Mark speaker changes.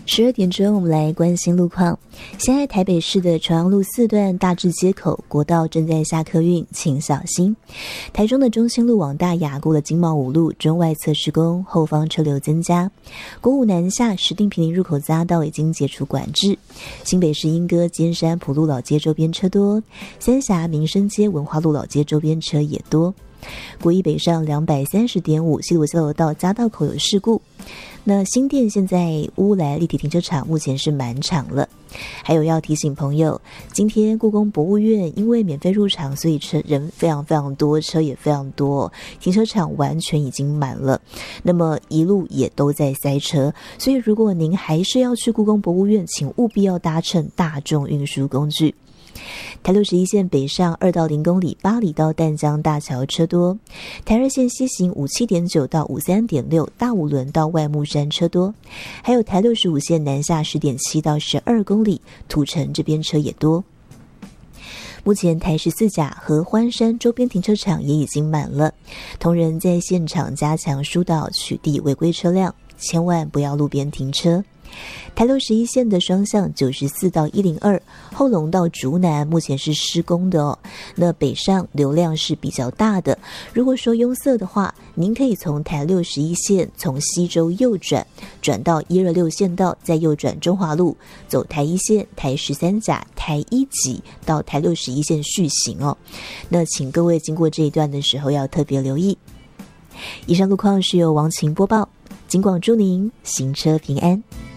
Speaker 1: 12点钟，我们来关心路况。现在台北市的重阳路4段大智街口国道正在下客运，请小心。台中的中心路往大雅过了金茂五路中外侧施工，后方车流增加。国五南下石碇坪林入口匝道已经解除管制。新北市莺歌尖山埔路老街周边车多，三峡民生街文化路老街周边车也多。国一北上230.5西鲁交流道匝道口有事故。那新店现在乌来立体停车场目前是满场了。还有要提醒朋友，今天故宫博物院因为免费入场，所以人非常非常多，车也非常多，停车场完全已经满了，那么一路也都在塞车，所以如果您还是要去故宫博物院，请务必要搭乘大众运输工具。台61线北上2到0公里8里到淡江大桥车多，台2线西行57.9到53.6大武仑到外木山车多，还有台65线南下10.7到12公里土城这边车也多。目前台14甲和欢山周边停车场也已经满了，同仁在现场加强疏导取缔违规车辆，千万不要路边停车。台61线的双向94到102后龙到竹南目前是施工的哦，那北上流量是比较大的，如果说拥塞的话，您可以从台61线从西周右转到126线道，再右转中华路走台1线台13甲台1级到台61线续行哦。那请各位经过这一段的时候要特别留意。以上路况是由王晴播报，警广祝您行车平安。